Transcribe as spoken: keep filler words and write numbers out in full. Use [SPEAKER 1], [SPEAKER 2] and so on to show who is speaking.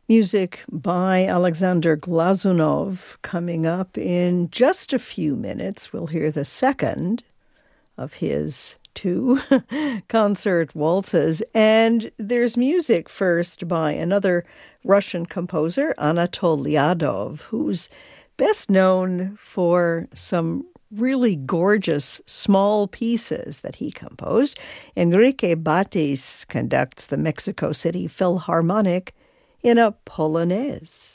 [SPEAKER 1] Music by Alexander Glazunov coming up in just a few minutes. We'll hear the second of his two concert waltzes. And there's music first by another Russian composer, Anatol Lyadov, who's best known for some really gorgeous small pieces that he composed. Enrique Batis conducts the Mexico City Philharmonic in a Polonaise.